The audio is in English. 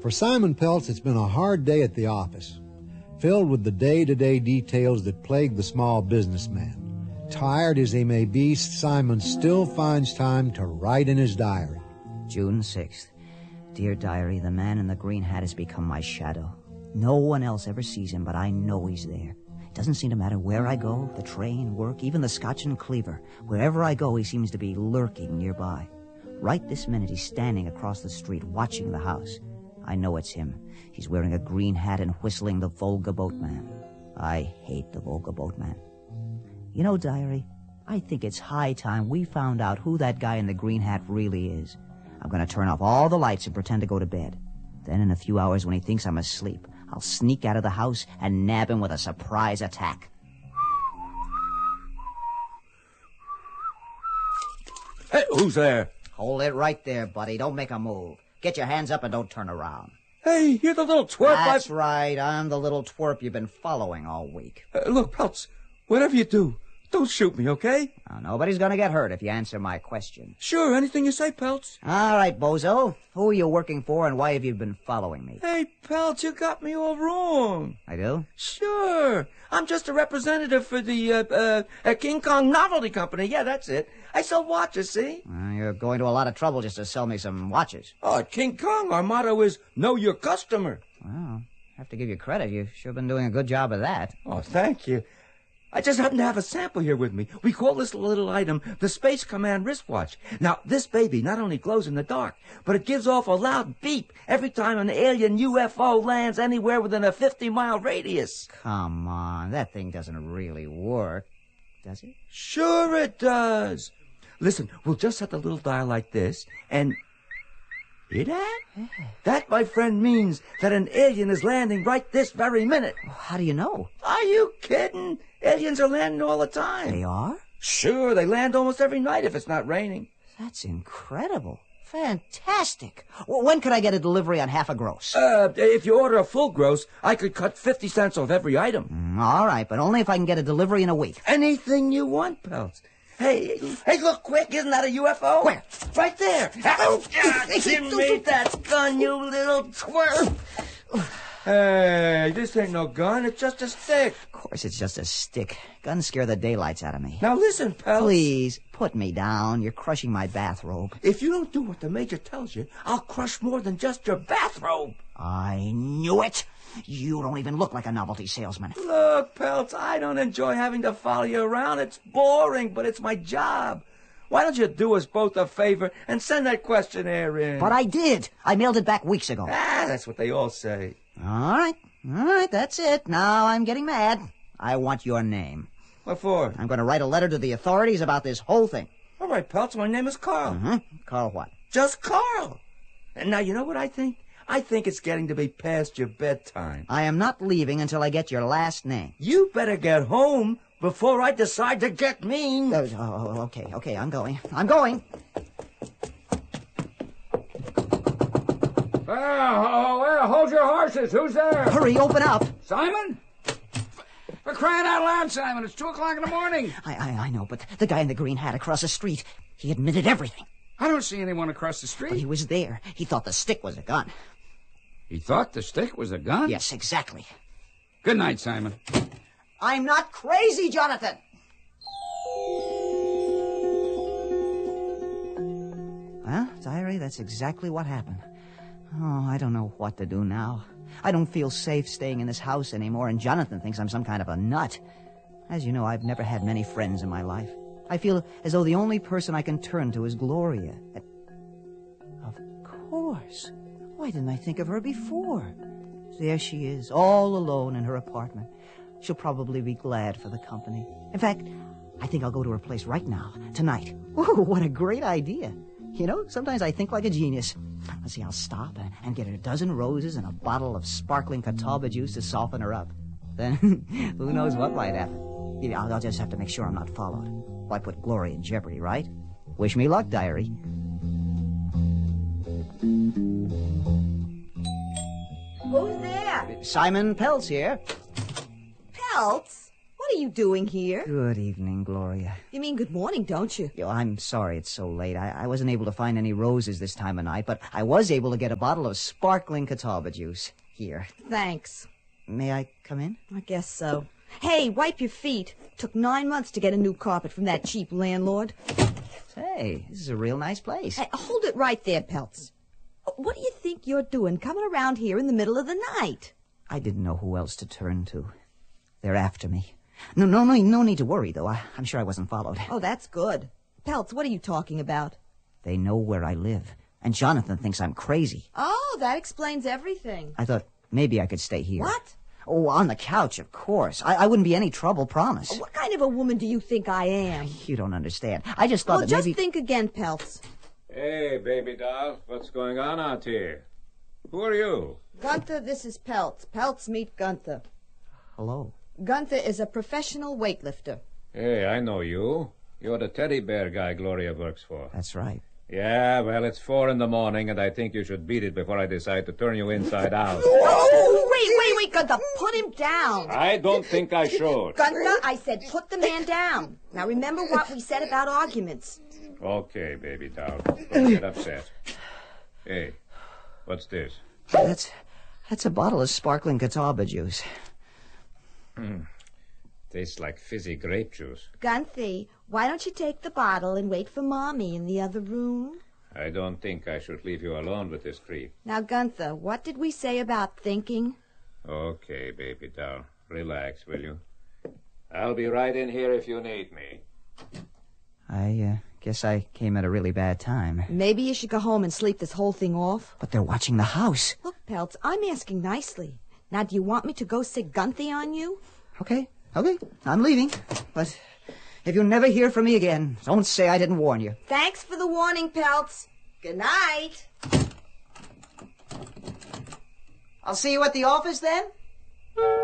For Simon Peltz, it's been a hard day at the office, filled with the day-to-day details that plague the small businessman. Tired as he may be, Simon still finds time to write in his diary. June 6th. Dear diary, the man in the green hat has become my shadow. No one else ever sees him, but I know he's there. It doesn't seem to matter where I go, the train, work, even the Scotch and Cleaver. Wherever I go, he seems to be lurking nearby. Right this minute, he's standing across the street, watching the house. I know it's him. He's wearing a green hat and whistling the Volga Boatman. I hate the Volga Boatman. You know, diary, I think it's high time we found out who that guy in the green hat really is. I'm going to turn off all the lights and pretend to go to bed. Then in a few hours, when he thinks I'm asleep, I'll sneak out of the house and nab him with a surprise attack. Hey, who's there? Hold it right there, buddy. Don't make a move. Get your hands up and don't turn around. Hey, you're the little twerp. That's right. I'm the little twerp you've been following all week. Look, Peltz, whatever you do, don't shoot me, okay? Now, nobody's going to get hurt if you answer my question. Sure, anything you say, Peltz. All right, bozo. Who are you working for and why have you been following me? Hey, Peltz, you got me all wrong. I do? Sure. I'm just a representative for the King Kong Novelty Company. Yeah, that's it. I sell watches, see? You're going to a lot of trouble just to sell me some watches. Oh, at King Kong, our motto is know your customer. Well, I have to give you credit. You've sure been doing a good job of that. Oh, thank you. I just happen to have a sample here with me. We call this little item the Space Command wristwatch. Now, this baby not only glows in the dark, but it gives off a loud beep every time an alien UFO lands anywhere within a 50-mile radius. Come on, that thing doesn't really work, does it? Sure it does. Listen, we'll just set the little dial like this, and... Hear that? That, my friend, means that an alien is landing right this very minute. How do you know? Are you kidding? Aliens are landing all the time. They are? Sure, they land almost every night if it's not raining. That's incredible. Fantastic. Well, when could I get a delivery on half a gross? If you order a full gross, I could cut 50 cents off every item. All right, but only if I can get a delivery in a week. Anything you want, Peltz. Hey, look quick. Isn't that a UFO? Where? Right there. Oh, give me that gun, you little twerp. Hey, this ain't no gun. It's just a stick. Of course it's just a stick. Guns scare the daylights out of me. Now listen, Peltz. Please, put me down. You're crushing my bathrobe. If you don't do what the Major tells you, I'll crush more than just your bathrobe. I knew it. You don't even look like a novelty salesman. Look, Peltz, I don't enjoy having to follow you around. It's boring, but it's my job. Why don't you do us both a favor and send that questionnaire in? But I did. I mailed it back weeks ago. That's what they all say. All right, that's it. Now I'm getting mad. I want your name. What for? I'm going to write a letter to the authorities about this whole thing. All right, Peltz, my name is Carl. Carl what? Just Carl. And now, you know what I think? I think it's getting to be past your bedtime. I am not leaving until I get your last name. You better get home before I decide to get mean. Okay, I'm going. Well, hold your horses. Who's there? Hurry, open up. Simon? For crying out loud, Simon. It's 2 o'clock in the morning. I know, but the guy in the green hat across the street, he admitted everything. I don't see anyone across the street. But he was there. He thought the stick was a gun. He thought the stick was a gun? Yes, exactly. Good night, Simon. I'm not crazy, Jonathan. Well, diary, that's exactly what happened. Oh, I don't know what to do now. I don't feel safe staying in this house anymore, and Jonathan thinks I'm some kind of a nut. As you know, I've never had many friends in my life. I feel as though the only person I can turn to is Gloria. Of course. Why didn't I think of her before? There she is, all alone in her apartment. She'll probably be glad for the company. In fact, I think I'll go to her place right now, tonight. Ooh, what a great idea. You know, sometimes I think like a genius. Let's see, I'll stop and get her a dozen roses and a bottle of sparkling catawba juice to soften her up. Then, who knows what might happen. I'll just have to make sure I'm not followed. Why put Gloria in jeopardy, right? Wish me luck, diary. Who's there? Simon Peltz here. Peltz? What are you doing here? Good evening, Gloria. You mean good morning, don't you? I'm sorry it's so late. I wasn't able to find any roses this time of night, but I was able to get a bottle of sparkling catawba juice. Here. Thanks. May I come in? I guess so. Hey, wipe your feet. Took 9 months to get a new carpet from that cheap landlord. Hey, this is a real nice place. Hey, hold it right there, Peltz. What do you think you're doing coming around here in the middle of the night? I didn't know who else to turn to. They're after me. No need to worry, though. I'm sure I wasn't followed. Oh, that's good. Peltz, what are you talking about? They know where I live, and Jonathan thinks I'm crazy. Oh, that explains everything. I thought maybe I could stay here. What? Oh, on the couch, of course. I wouldn't be any trouble, promise. What kind of a woman do you think I am? You don't understand. I just thought Well, that just maybe... think again, Peltz. Hey, baby doll, what's going on out here? Who are you? Gunther, this is Peltz. Peltz, meet Gunther. Hello. Gunther is a professional weightlifter. Hey, I know you. You're the teddy bear guy Gloria works for. That's right. Yeah, well, it's 4 a.m, and I think you should beat it before I decide to turn you inside out. Oh, wait, Gunther, put him down. I don't think I should. Gunther, I said put the man down. Now remember what we said about arguments. Okay, baby doll. Don't get upset. Hey, what's this? That's a bottle of sparkling catawba juice. Tastes like fizzy grape juice. Gunther, why don't you take the bottle and wait for Mommy in the other room? I don't think I should leave you alone with this creep. Now, Gunther, what did we say about thinking? Okay, baby doll. Relax, will you? I'll be right in here if you need me. I guess I came at a really bad time. Maybe you should go home and sleep this whole thing off. But they're watching the house. Look, Peltz, I'm asking nicely. Now, do you want me to go sick Gunther on you? Okay, I'm leaving. But if you never hear from me again, don't say I didn't warn you. Thanks for the warning, Peltz. Good night. I'll see you at the office then?